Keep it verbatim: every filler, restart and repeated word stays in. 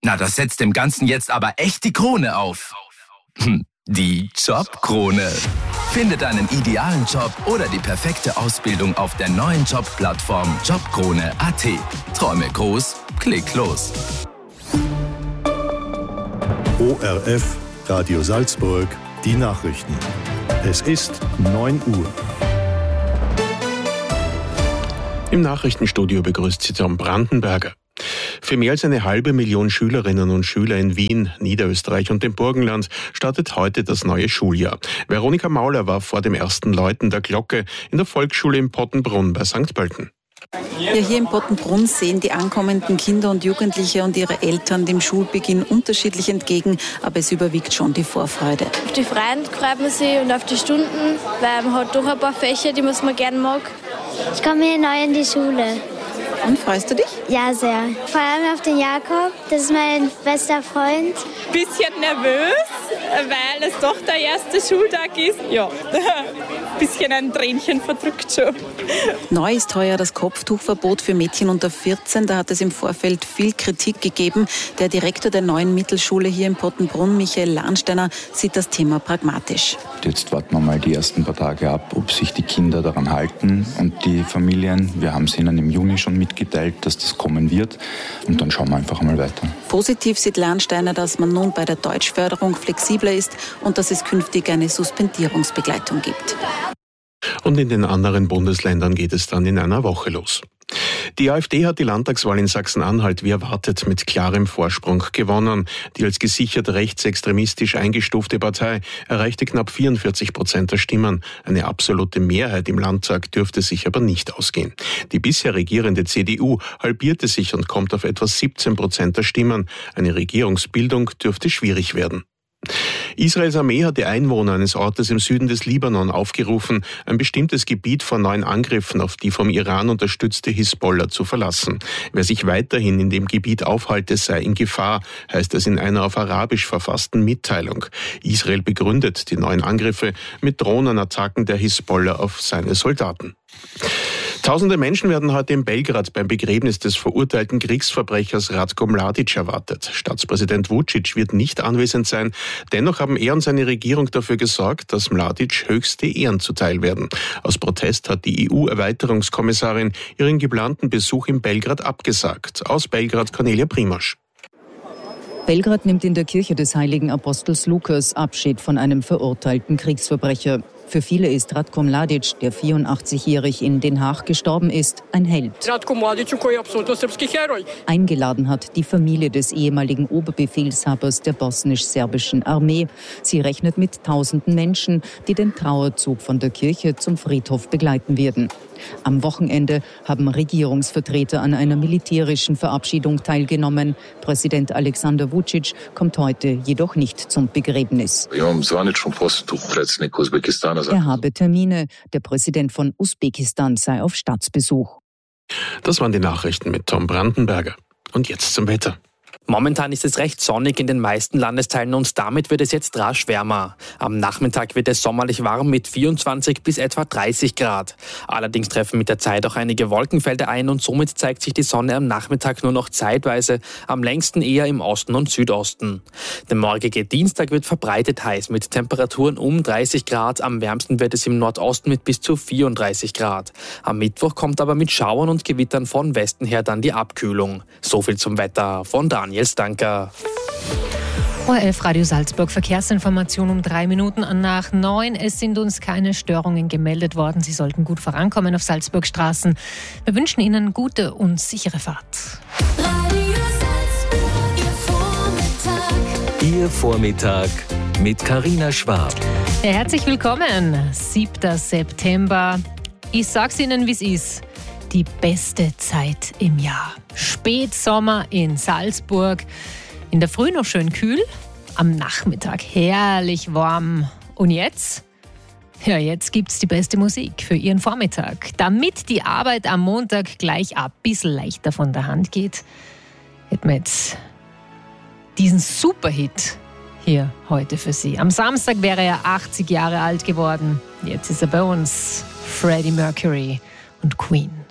Na, das setzt dem Ganzen jetzt aber echt die Krone auf. Hm, die Jobkrone. Finde deinen idealen Job oder die perfekte Ausbildung auf der neuen Jobplattform jobkrone punkt a t. Träume groß, klick los. O R F, Radio Salzburg, die Nachrichten. Es ist neun Uhr. Im Nachrichtenstudio begrüßt Sie Tom Brandenberger. Für mehr als eine halbe Million Schülerinnen und Schüler in Wien, Niederösterreich und dem Burgenland startet heute das neue Schuljahr. Veronika Mauler war vor dem ersten Läuten der Glocke in der Volksschule in Pottenbrunn bei Sankt Pölten. Ja, hier in Pottenbrunn sehen die ankommenden Kinder und Jugendliche und ihre Eltern dem Schulbeginn unterschiedlich entgegen, aber es überwiegt schon die Vorfreude. Auf die Freien freut man sich und auf die Stunden, weil man hat doch ein paar Fächer, die man gerne mag. Ich komme hier neu in die Schule. Und freust du dich? Ja, sehr. Vor allem auf den Jakob, das ist mein bester Freund. Bisschen nervös, weil es doch der erste Schultag ist. Ja, ein bisschen ein Tränchen verdrückt schon. Neu ist heuer das Kopftuchverbot für Mädchen unter vierzehn. Da hat es im Vorfeld viel Kritik gegeben. Der Direktor der neuen Mittelschule hier in Pottenbrunn, Michael Lahnsteiner, sieht das Thema pragmatisch. Jetzt warten wir mal die ersten paar Tage ab, ob sich die Kinder daran halten und die Familien. Wir haben es ihnen im Juni schon mitgeteilt, dass das kommen wird. Und dann schauen wir einfach mal weiter. Positiv sieht Lahnsteiner, dass man nun bei der Deutschförderung flexibler ist und dass es künftig eine Suspendierungsbegleitung gibt. Und in den anderen Bundesländern geht es dann in einer Woche los. Die AfD hat die Landtagswahl in Sachsen-Anhalt wie erwartet mit klarem Vorsprung gewonnen. Die als gesichert rechtsextremistisch eingestufte Partei erreichte knapp vierundvierzig Prozent der Stimmen. Eine absolute Mehrheit im Landtag dürfte sich aber nicht ausgehen. Die bisher regierende C D U halbierte sich und kommt auf etwa siebzehn Prozent der Stimmen. Eine Regierungsbildung dürfte schwierig werden. Israels Armee hat die Einwohner eines Ortes im Süden des Libanon aufgerufen, ein bestimmtes Gebiet vor neuen Angriffen auf die vom Iran unterstützte Hisbollah zu verlassen. Wer sich weiterhin in dem Gebiet aufhalte, sei in Gefahr, heißt es in einer auf Arabisch verfassten Mitteilung. Israel begründet die neuen Angriffe mit Drohnenattacken der Hisbollah auf seine Soldaten. Tausende Menschen werden heute in Belgrad beim Begräbnis des verurteilten Kriegsverbrechers Ratko Mladic erwartet. Staatspräsident Vučić wird nicht anwesend sein. Dennoch haben er und seine Regierung dafür gesorgt, dass Mladic höchste Ehren zuteil werden. Aus Protest hat die E U-Erweiterungskommissarin ihren geplanten Besuch in Belgrad abgesagt. Aus Belgrad Cornelia Primosch. Belgrad nimmt in der Kirche des heiligen Apostels Lukas Abschied von einem verurteilten Kriegsverbrecher. Für viele ist Ratko Mladic, der vierundachtzigjährig in Den Haag gestorben ist, ein Held. Eingeladen hat die Familie des ehemaligen Oberbefehlshabers der bosnisch-serbischen Armee. Sie rechnet mit tausenden Menschen, die den Trauerzug von der Kirche zum Friedhof begleiten werden. Am Wochenende haben Regierungsvertreter an einer militärischen Verabschiedung teilgenommen. Präsident Alexander Vučić kommt heute jedoch nicht zum Begräbnis. Er habe Termine. Der Präsident von Usbekistan sei auf Staatsbesuch. Das waren die Nachrichten mit Tom Brandenberger. Und jetzt zum Wetter. Momentan ist es recht sonnig in den meisten Landesteilen und damit wird es jetzt rasch wärmer. Am Nachmittag wird es sommerlich warm mit vierundzwanzig bis etwa dreißig Grad. Allerdings treffen mit der Zeit auch einige Wolkenfelder ein und somit zeigt sich die Sonne am Nachmittag nur noch zeitweise, am längsten eher im Osten und Südosten. Der morgige Dienstag wird verbreitet heiß mit Temperaturen um dreißig Grad. Am wärmsten wird es im Nordosten mit bis zu vierunddreißig Grad. Am Mittwoch kommt aber mit Schauern und Gewittern von Westen her dann die Abkühlung. So viel zum Wetter von Daniel Stanker. O R F Radio Salzburg, Verkehrsinformation um drei Minuten nach neun. Es sind uns keine Störungen gemeldet worden. Sie sollten gut vorankommen auf Salzburgstraßen. Wir wünschen Ihnen gute und sichere Fahrt. Radio Salzburg, Ihr Vormittag. Ihr Vormittag mit Carina Schwab. Ja, herzlich willkommen. siebter September. Ich sag's Ihnen, wie es ist. Die beste Zeit im Jahr. Spätsommer in Salzburg. In der Früh noch schön kühl, am Nachmittag herrlich warm. Und jetzt? Ja, jetzt gibt's die beste Musik für Ihren Vormittag. Damit die Arbeit am Montag gleich ein bisschen leichter von der Hand geht, hätten wir jetzt diesen Superhit hier heute für Sie. Am Samstag wäre er achtzig Jahre alt geworden. Jetzt ist er bei uns. Freddie Mercury und Queen.